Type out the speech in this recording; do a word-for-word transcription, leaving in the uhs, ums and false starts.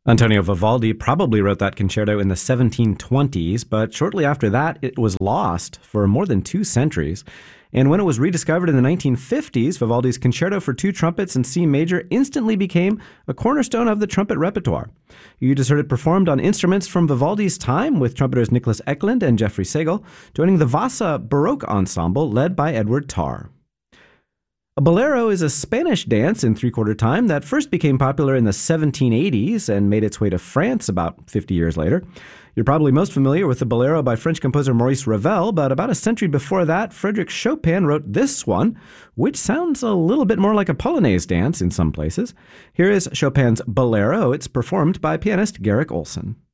Antonio Vivaldi probably wrote that concerto in the seventeen twenties, but shortly after that, it was lost for more than two centuries. And when it was rediscovered in the nineteen fifties, Vivaldi's Concerto for Two Trumpets in C Major instantly became a cornerstone of the trumpet repertoire. You just heard it performed on instruments from Vivaldi's time with trumpeters Nicholas Eklund and Jeffrey Segal, joining the Vasa Baroque Ensemble led by Edward Tarr. A bolero is a Spanish dance in three-quarter time that first became popular in the seventeen eighties and made its way to France about fifty years later. You're probably most familiar with the bolero by French composer Maurice Ravel, but about a century before that, Frédéric Chopin wrote this one, which sounds a little bit more like a Polonaise dance in some places. Here is Chopin's Bolero. It's performed by pianist Garrick Olson.